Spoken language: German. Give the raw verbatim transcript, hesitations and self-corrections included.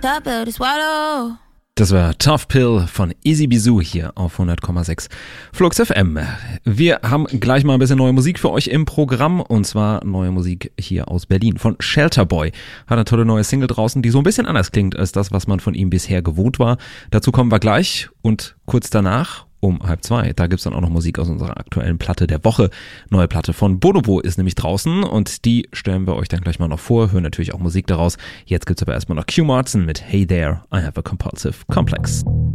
Top pill to swallow. Das war Tough Pill von Easy Bizou hier auf hundert Komma sechs Flux F M. Wir haben gleich mal ein bisschen neue Musik für euch im Programm, und zwar neue Musik hier aus Berlin von Shelter Boy. Hat eine tolle neue Single draußen, die so ein bisschen anders klingt als das, was man von ihm bisher gewohnt war. Dazu kommen wir gleich, und kurz danach um halb zwei, da gibt's dann auch noch Musik aus unserer aktuellen Platte der Woche. Neue Platte von Bonobo ist nämlich draußen, und die stellen wir euch dann gleich mal noch vor, hören natürlich auch Musik daraus. Jetzt gibt's aber erstmal noch Q Martin mit Hey There, I Have a Compulsive Complex.